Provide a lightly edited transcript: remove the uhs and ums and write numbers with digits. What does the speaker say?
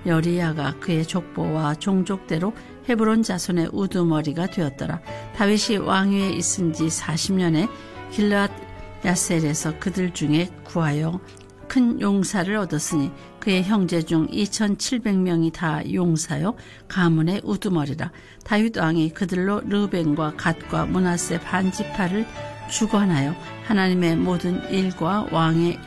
여리야가 그의 족보와 종족대로 헤브론 자손의 우두머리가 되었더라. 다윗이 왕위에 있은 지 40년에 길르앗 야셀에서 그들 중에 구하여 큰 용사를 얻었으니 그의 형제 중 2700명이 다 용사요 가문의 우두머리라. 다윗 왕이 그들로 르벤과 갓과 므낫세 반 지파를 주관하여 하나님의 모든 일과 왕의